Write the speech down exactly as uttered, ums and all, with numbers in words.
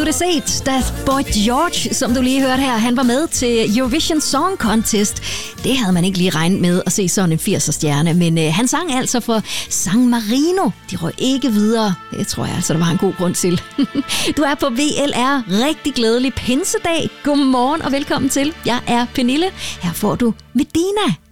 det set, da Boy George, som du lige hørte her, han var med til Eurovision Song Contest. Det havde man ikke lige regnet med at se sådan en firser-stjerne, men øh, han sang altså for San Marino. De røg ikke videre. Det tror jeg altså, der var en god grund til. Du er på V L R. Rigtig glædelig pinsedag. Godmorgen og velkommen til. Jeg er Pernille. Her får du Medina.